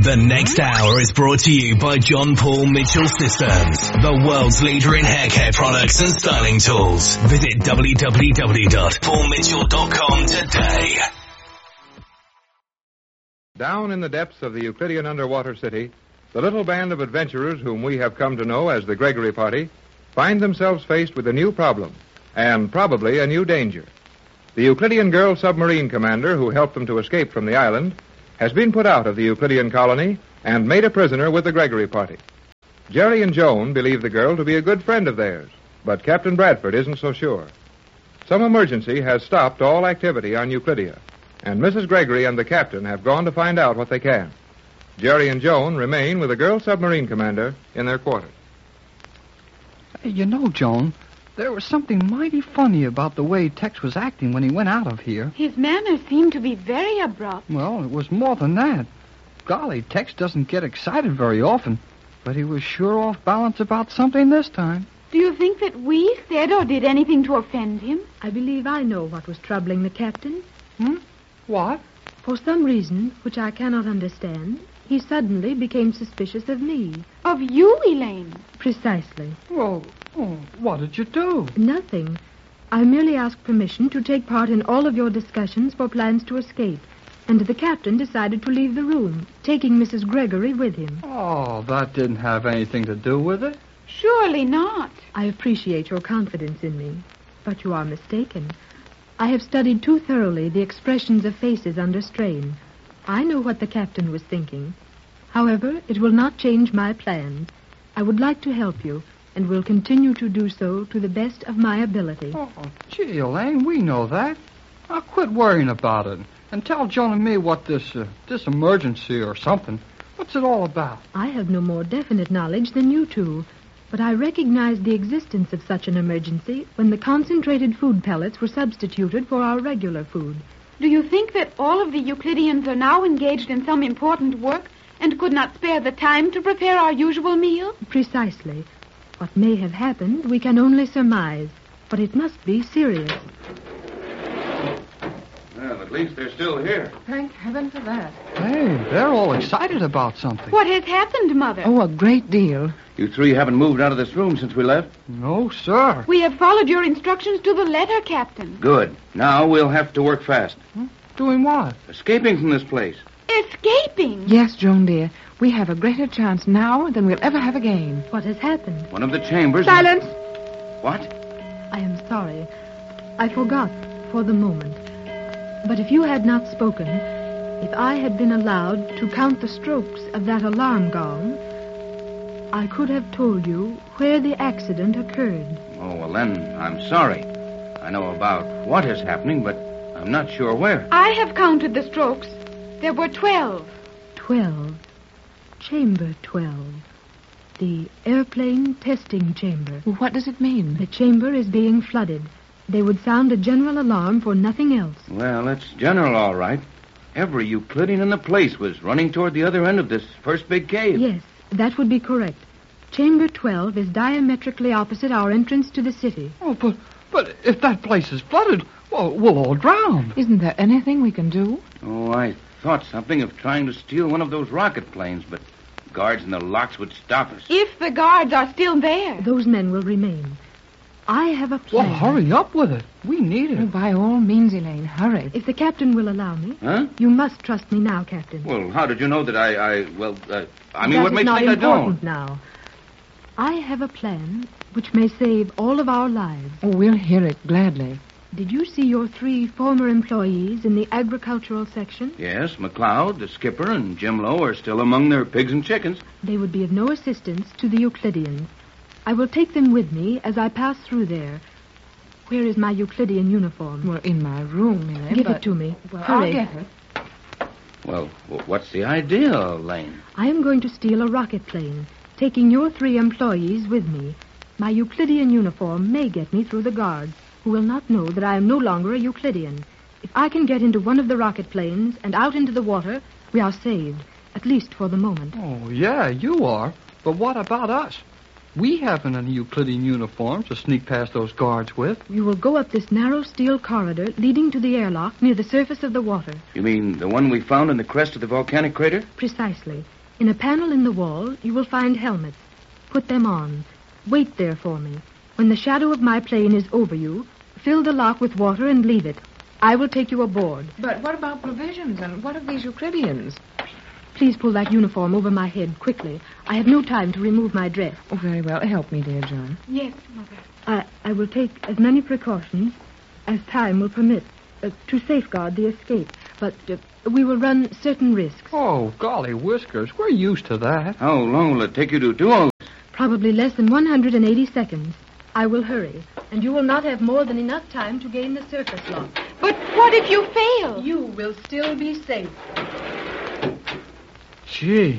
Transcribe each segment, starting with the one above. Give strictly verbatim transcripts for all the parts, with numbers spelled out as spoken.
The next hour is brought to you by John Paul Mitchell Systems, the world's leader in hair care products and styling tools. Visit w w w dot paul mitchell dot com today. Down in the depths of the Euclidean underwater city, the little band of adventurers whom we have come to know as the Gregory Party find themselves faced with a new problem, and probably a new danger. The Euclidean girl submarine commander who helped them to escape from the island has been put out of the Euclidean colony and made a prisoner with the Gregory Party. Jerry and Joan believe the girl to be a good friend of theirs, but Captain Bradford isn't so sure. Some emergency has stopped all activity on Euclidia, and Missus Gregory and the captain have gone to find out what they can. Jerry and Joan remain with the girl submarine commander in their quarters. Hey, you know, Joan, there was something mighty funny about the way Tex was acting when he went out of here. His manner seemed to be very abrupt. Well, it was more than that. Golly, Tex doesn't get excited very often, but he was sure off balance about something this time. Do you think that we said or did anything to offend him? I believe I know what was troubling the captain. Hmm? What? For some reason, which I cannot understand, he suddenly became suspicious of me. Of you, Elaine? Precisely. Well, oh, what did you do? Nothing. I merely asked permission to take part in all of your discussions for plans to escape, and the captain decided to leave the room, taking Missus Gregory with him. Oh, that didn't have anything to do with it. Surely not. I appreciate your confidence in me, but you are mistaken. I have studied too thoroughly the expressions of faces under strain. I know what the captain was thinking. However, it will not change my plan. I would like to help you, and will continue to do so to the best of my ability. Oh, gee, Elaine, we know that. Now quit worrying about it, and tell Joan and me what this, uh, this emergency or something, what's it all about? I have no more definite knowledge than you two, but I recognized the existence of such an emergency when the concentrated food pellets were substituted for our regular food. Do you think that all of the Euclideans are now engaged in some important work and could not spare the time to prepare our usual meal? Precisely. What may have happened, we can only surmise, but it must be serious. Well, at least they're still here. Thank heaven for that. Hey, they're all excited about something. What has happened, Mother? Oh, a great deal. You three haven't moved out of this room since we left? No, sir. We have followed your instructions to the letter, Captain. Good. Now we'll have to work fast. Hmm? Doing what? Escaping from this place. Escaping? Yes, Joan, dear. We have a greater chance now than we'll ever have again. What has happened? One of the chambers... Silence! What? I am sorry. I forgot for the moment. But if you had not spoken, if I had been allowed to count the strokes of that alarm gong, I could have told you where the accident occurred. Oh, well, then, I'm sorry. I know about what is happening, but I'm not sure where. I have counted the strokes. There were twelve. Twelve. Chamber twelve. The airplane testing chamber. What does it mean? The chamber is being flooded. They would sound a general alarm for nothing else. Well, it's general, all right. Every Euclidean in the place was running toward the other end of this first big cave. Yes, that would be correct. Chamber twelve is diametrically opposite our entrance to the city. Oh, but but if that place is flooded, well, we'll all drown. Isn't there anything we can do? Oh, I thought something of trying to steal one of those rocket planes, but guards in the locks would stop us. If the guards are still there. Those men will remain. I have a plan. Well, hurry up with it. We need it. Oh, by all means, Elaine, hurry. If the captain will allow me. Huh? You must trust me now, Captain. Well, how did you know that I, I well, uh, I mean, that what makes you not think I don't? important now. I have a plan which may save all of our lives. Oh, we'll hear it gladly. Did you see your three former employees in the agricultural section? Yes, McLeod, the skipper, and Jim Lowe are still among their pigs and chickens. They would be of no assistance to the Euclideans. I will take them with me as I pass through there. Where is my Euclidean uniform? Well, in my room, Elaine. Give but... it to me. Well, Hurry. I'll get it. Well, what's the idea, Elaine? I am going to steal a rocket plane, taking your three employees with me. My Euclidean uniform may get me through the guards, who will not know that I am no longer a Euclidean. If I can get into one of the rocket planes and out into the water, we are saved, at least for the moment. Oh, yeah, you are. But what about us? We haven't any Euclidean uniforms to sneak past those guards with. You will go up this narrow steel corridor leading to the airlock near the surface of the water. You mean the one we found in the crest of the volcanic crater? Precisely. In a panel in the wall, you will find helmets. Put them on. Wait there for me. When the shadow of my plane is over you, fill the lock with water and leave it. I will take you aboard. But what about provisions, and what of these Euclideans? Please pull that uniform over my head quickly. I have no time to remove my dress. Oh, very well. Help me, dear John. Yes, Mother. I, I will take as many precautions as time will permit uh, to safeguard the escape. But uh, we will run certain risks. Oh, golly whiskers, we're used to that. How long will it take you to do all this? Probably less than one hundred eighty seconds. I will hurry, and you will not have more than enough time to gain the surface lock. But what if you fail? You will still be safe. Gee.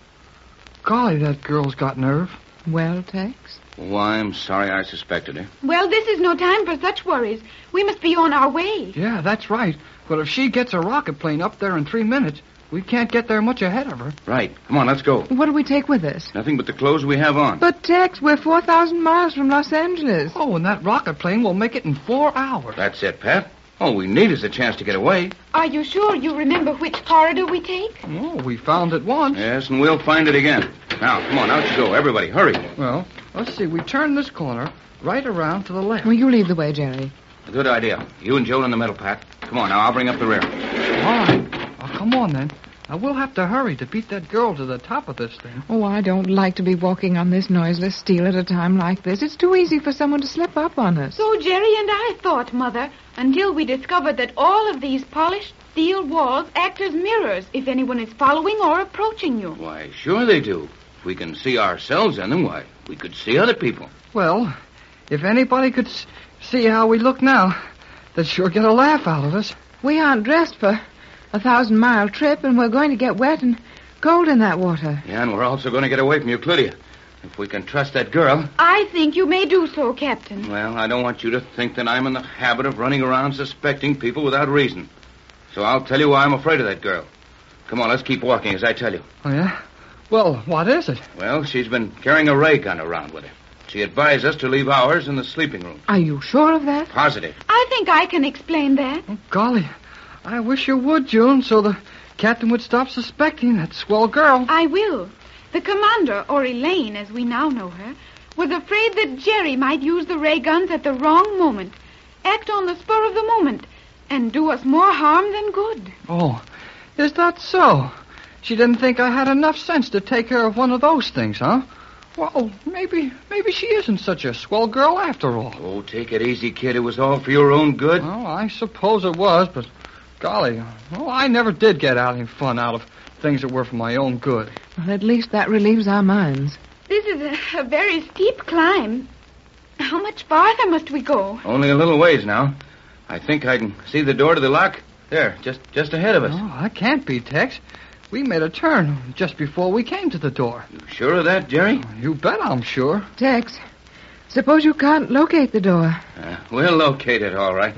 Golly, that girl's got nerve. Well, Tex? Oh, I'm sorry I suspected her. Well, this is no time for such worries. We must be on our way. Yeah, that's right. But if she gets a rocket plane up there in three minutes, we can't get there much ahead of her. Right. Come on, let's go. What do we take with us? Nothing but the clothes we have on. But, Tex, we're four thousand miles from Los Angeles. Oh, and that rocket plane will make it in four hours. That's it, Pat. All we need is a chance to get away. Are you sure you remember which corridor we take? Oh, we found it once. Yes, and we'll find it again. Now, come on, out you go. Everybody, hurry. Well, let's see. We turn this corner right around to the left. Well, you lead the way, Jerry. A good idea. You and Joe in the middle, Pat. Come on, now, I'll bring up the rear. All right. Oh, come on, then. Now, we'll have to hurry to beat that girl to the top of this thing. Oh, I don't like to be walking on this noiseless steel at a time like this. It's too easy for someone to slip up on us. So Jerry and I thought, Mother, until we discovered that all of these polished steel walls act as mirrors if anyone is following or approaching you. Why, sure they do. If we can see ourselves in them, why, we could see other people. Well, if anybody could s- see how we look now, they'd sure get a laugh out of us. We aren't dressed for a thousand-mile trip, and we're going to get wet and cold in that water. Yeah, and we're also going to get away from Euclidia. If we can trust that girl. I think you may do so, Captain. Well, I don't want you to think that I'm in the habit of running around suspecting people without reason. So I'll tell you why I'm afraid of that girl. Come on, let's keep walking as I tell you. Oh, yeah? Well, what is it? Well, she's been carrying a ray gun around with her. She advised us to leave ours in the sleeping room. Are you sure of that? Positive. I think I can explain that. Oh, golly. I wish you would, June, so the captain would stop suspecting that swell girl. I will. The commander, or Elaine, as we now know her, was afraid that Jerry might use the ray guns at the wrong moment, act on the spur of the moment, and do us more harm than good. Oh, is that so? She didn't think I had enough sense to take care of one of those things, huh? Well, maybe maybe she isn't such a swell girl after all. Oh, take it easy, kid. It was all for your own good. Well, I suppose it was, but golly, well, I never did get any fun out of things that were for my own good. Well, at least that relieves our minds. This is a, a very steep climb. How much farther must we go? Only a little ways now. I think I can see the door to the lock. There, just just ahead of us. Oh, that can't be, Tex. We made a turn just before we came to the door. You sure of that, Jerry? You bet I'm sure. Tex, suppose you can't locate the door. Uh, we'll locate it, all right.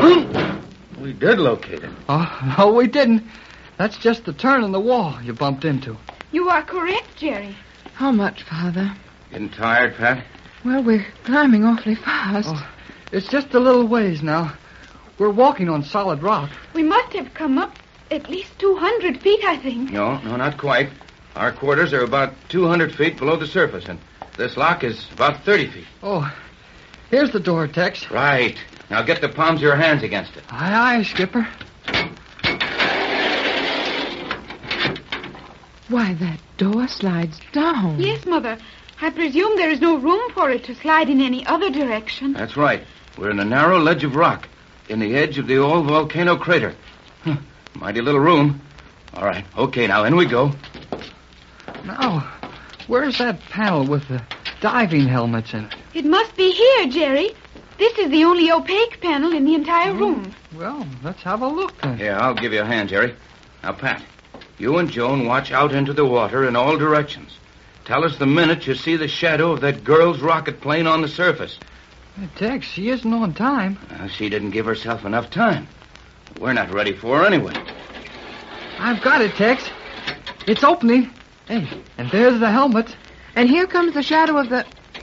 We did locate it. Oh, no, we didn't. That's just the turn in the wall you bumped into. You are correct, Jerry. How much, Father? Getting tired, Pat? Well, we're climbing awfully fast. Oh, it's just a little ways now. We're walking on solid rock. We must have come up at least two hundred feet, I think. No, no, not quite. Our quarters are about two hundred feet below the surface, and this lock is about thirty feet. Oh, here's the door, Tex. Right. Now get the palms of your hands against it. Aye, aye, Skipper. Why, that door slides down. Yes, Mother. I presume there is no room for it to slide in any other direction. That's right. We're in a narrow ledge of rock, in the edge of the old volcano crater. Huh, mighty little room. All right, okay, now in we go. Now, where's that panel with the diving helmets in it? It must be here, Jerry. This is the only opaque panel in the entire room. Well, let's have a look then. Here, I'll give you a hand, Jerry. Now, Pat, you and Joan watch out into the water in all directions. Tell us the minute you see the shadow of that girl's rocket plane on the surface. Hey, Tex, she isn't on time. Uh, she didn't give herself enough time. We're not ready for her anyway. I've got it, Tex. It's opening. Hey, and there's the helmet. And here comes the shadow of the...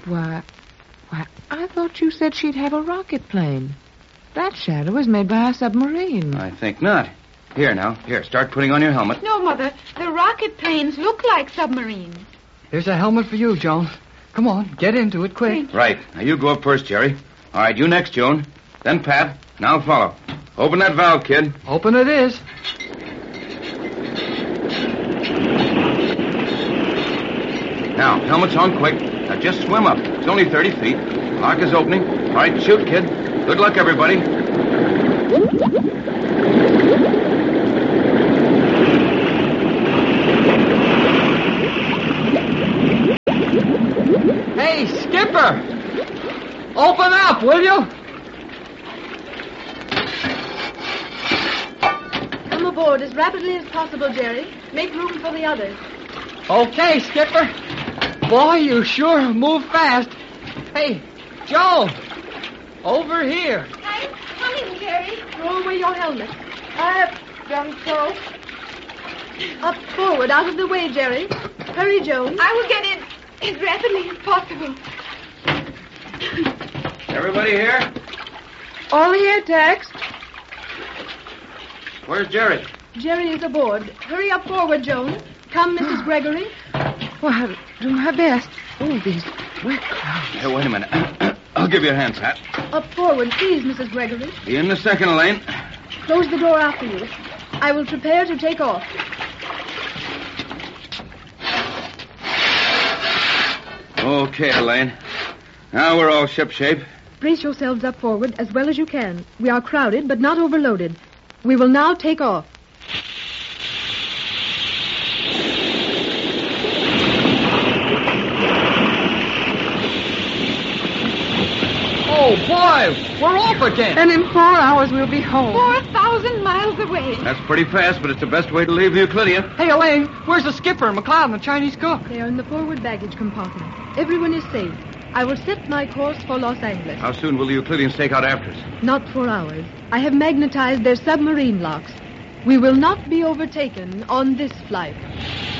Why, why, I thought you said she'd have a rocket plane. That shadow was made by a submarine. I think not. Here, now. Here, start putting on your helmet. No, Mother. The rocket planes look like submarines. Here's a helmet for you, Joan. Come on, get into it quick. Right. Now, you go up first, Jerry. All right, you next, Joan. Then Pat. Now follow. Open that valve, kid. Open it is. Now, helmet's on quick. Now, just swim up. It's only thirty feet. Lock is opening. All right, shoot, kid. Good luck, everybody. Hey, Skipper! Open up, will you? Come aboard as rapidly as possible, Jerry. Make room for the others. Okay, Skipper. Boy, you sure move fast. Hey, Joan! Over here. I'm coming, Jerry. Throw away your helmet. I have done so. Up forward, out of the way, Jerry. Hurry, Joan. I will get in as rapidly as possible. Everybody here? All here, Tex. Where's Jerry? Jerry is aboard. Hurry up forward, Joan. Come, Missus Gregory. Well, I'll do my best. Oh, these wet clouds. Here, wait a minute. I'll give you a hand, Pat. Up forward, please, Missus Gregory. Be in the second lane. Close the door after you. I will prepare to take off. Okay, Elaine. Now we're all shipshape. Brace yourselves up forward as well as you can. We are crowded, but not overloaded. We will now take off. Oh, boy, we're off again. And in four hours we'll be home. Four thousand miles away. That's pretty fast, but it's the best way to leave Euclidia. Hey, Elaine, where's the skipper, McLeod, and the Chinese cook? They are in the forward baggage compartment. Everyone is safe. I will set my course for Los Angeles. How soon will the Euclideans take out after us? Not for hours. I have magnetized their submarine locks. We will not be overtaken on this flight.